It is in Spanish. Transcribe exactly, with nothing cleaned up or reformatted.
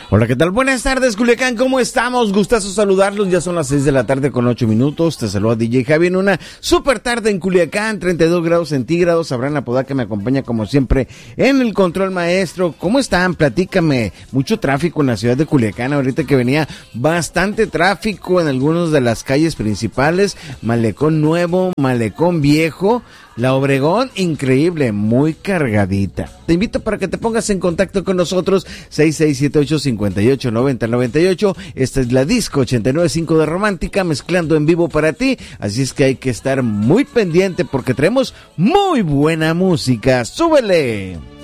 Hola, ¿qué tal? Buenas tardes, Culiacán, ¿cómo estamos? Gustazo saludarlos, ya son las seis de la tarde con ocho minutos, te saluda D J Javi en una super tarde en Culiacán, treinta y dos grados centígrados, Abraham Apodaca que me acompaña como siempre en el control maestro. ¿Cómo están? Platícame, mucho tráfico en la ciudad de Culiacán, ahorita que venía bastante tráfico en algunas de las calles principales, Malecón Nuevo, Malecón Viejo, La Obregón, increíble, muy cargadita. Te invito para que te pongas en contacto con nosotros, seis seis siete ocho, cinco ocho, nueve cero nueve ocho. Esta es la Disco ochenta y nueve punto cinco de Romántica, mezclando en vivo para ti. Así es que hay que estar muy pendiente porque traemos muy buena música. ¡Súbele!